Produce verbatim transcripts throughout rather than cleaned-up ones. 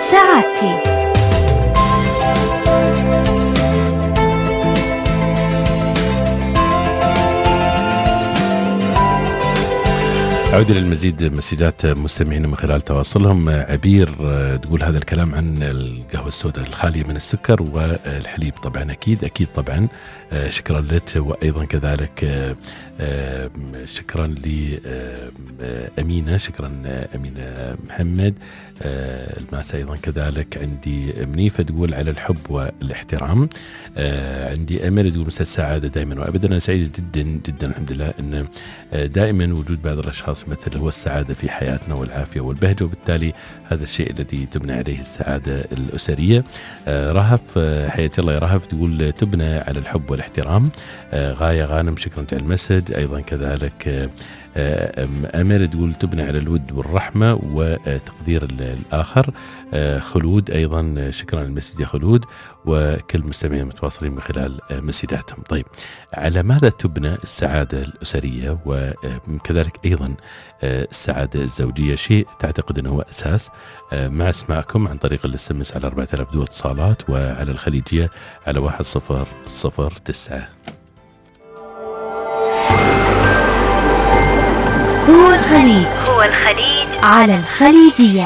سعادتي. أعود إلى المزيد مسجات مستمعين من خلال تواصلهم. عبير تقول هذا الكلام عن القهوة السوداء الخالية من السكر والحليب، طبعا أكيد أكيد طبعا. شكرا لك، وأيضا كذلك شكرا لأمينة، شكرا أمينة محمد الماسة. أيضا كذلك عندي منيفة تقول على الحب والاحترام. عندي أمل تقول مساء السعادة دائما وأبدا. أنا سعيدة جدا جدا الحمد لله أن دائما وجود بعض الأشخاص مثل هو السعادة في حياتنا والعافية والبهجة، وبالتالي هذا الشيء الذي تبنى عليه السعادة الأسرية. رهف حياك الله يا رهف تقول تبنى على الحب والاحترام. غاية غانم شكرا على المسج. أيضا كذلك أمير تقول تبنى على الود والرحمة وتقدير الآخر. خلود أيضا شكرا على المسج يا خلود، وكل مستمعين متواصلين من خلال مسجاتهم. طيب، على ماذا تبنى السعادة الأسرية وكذلك أيضا السعادة الزوجية؟ شيء تعتقد أنه هو أساس؟ مع اسمعكم عن طريق الاس ام اس على أربعة آلاف دو اتصالات، وعلى الخليجية على واحد صفر صفر تسعة. هو الخليج هو الخليج على الخليجية.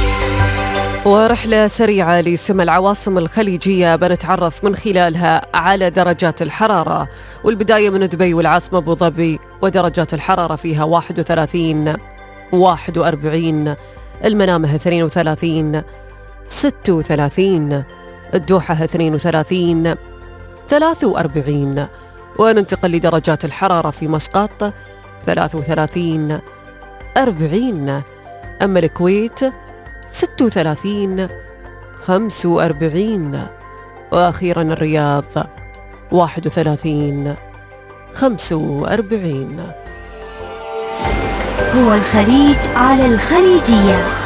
ورحلة سريعة لسمى العواصم الخليجية بنتعرف من خلالها على درجات الحرارة، والبداية من دبي والعاصمة أبو ظبي، ودرجات الحرارة فيها واحد وثلاثين واحد وأربعين، المنامة اثنين وثلاثين ستة وثلاثين، الدوحة اثنين وثلاثين ثلاثة وأربعين. وننتقل لدرجات الحرارة في مسقط ثلاثة وثلاثين أربعين، أما الكويت ستة وثلاثين خمسة وأربعين، وأخيرا الرياض واحد وثلاثين خمسة وأربعين. هو الخليج على الخليجية.